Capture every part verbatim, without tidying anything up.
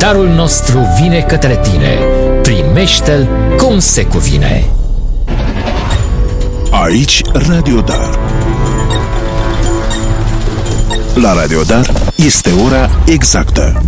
Darul nostru vine către tine. Primește-l cum se cuvine. Aici Radio Dar. La Radio Dar este ora exactă.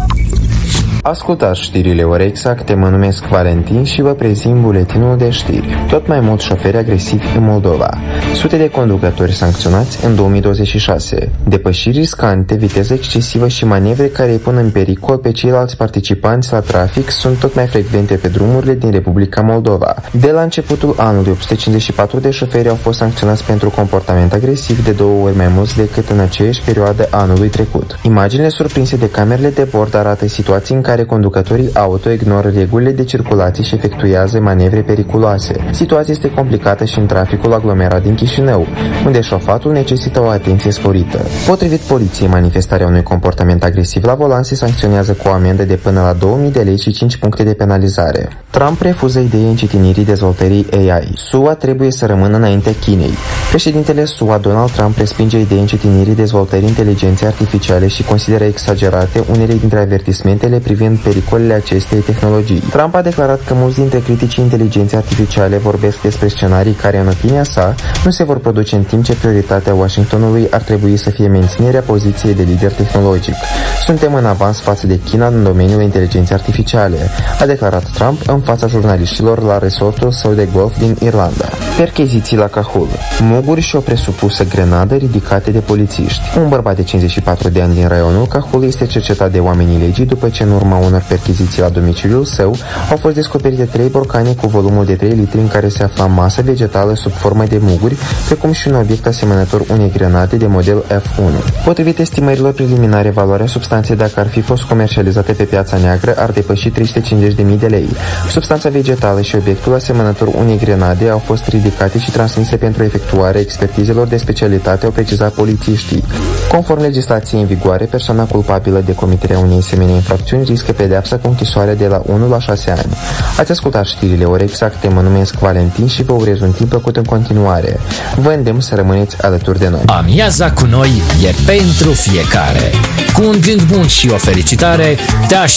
Ascultați știrile ore exacte, mă numesc Valentin și vă prezint buletinul de știri. Tot mai mulți șoferi agresivi în Moldova. Sute de conducători sancționați în două mii douăzeci și șase. Depășiri riscante, viteză excesivă și manevre care îi pun în pericol pe ceilalți participanți la trafic sunt tot mai frecvente pe drumurile din Republica Moldova. De la începutul anului, opt sute cincizeci și patru de șoferi au fost sancționați pentru comportament agresiv, de două ori mai mulți decât în aceeași perioadă anului trecut. Imaginile surprinse de camerele de bord arată situații în care conducătorii auto ignoră regulile de circulație și efectuează manevre periculoase. Situația este complicată și în traficul aglomerat din Chișinău, unde șofatul necesită o atenție sporită. Potrivit poliției, manifestarea unui comportament agresiv la volan se sancționează cu o amendă de până la două mii de lei și cinci puncte de penalizare. Trump refuză ideea încetinirii dezvoltării A I. S U A trebuie să rămână înaintea Chinei. Președintele S U A, Donald Trump, respinge ideea încetinirii dezvoltării inteligenței artificiale și consideră exagerate unele dintre avertismentele privind pericolele acestei tehnologii. Trump a declarat că mulți dintre criticii inteligenței artificiale vorbesc despre scenarii care, în opinia sa, nu se vor produce, în timp ce prioritatea Washingtonului ar trebui să fie menținerea poziției de lider tehnologic. Suntem în avans față de China în domeniul inteligenței artificiale, a declarat Trump în fața jurnaliștilor la resortul său de golf din Irlanda. Percheziții la Cahul. Muguri și o presupusă grenadă ridicate de polițiști. Un bărbat de cincizeci și patru de ani din raionul Cahul este cercetat de oamenii legii după ce, în urma unor percheziții la domiciliul său, au fost descoperite trei borcane cu volumul de trei litri în care se afla masă vegetală sub formă de muguri, precum și un obiect asemănător unei grenade de model F unu. Potrivit estimărilor preliminare, valoarea substanței, dacă ar fi fost comercializate pe piața neagră, ar depăși trei sute cincizeci de mii de lei. Substanța vegetală și obiectul asemănător unei grenade au fost ridicate și transmise pentru efectuarea expertizelor de specialitate, au precizat polițiștii. Conform legislației în vigoare, persoana culpabilă de comiterea unei asemenea infracțiuni riscă pedeapsa cu închisoare de la unu la șase ani. Ați ascultat știrile ore exacte, mă numesc Valentin și vă urez un timp plăcut în continuare. Vă îndemn să rămâneți alături de noi. Amiaza cu noi e pentru fiecare. Cu un gând bun și o felicitare, te aștept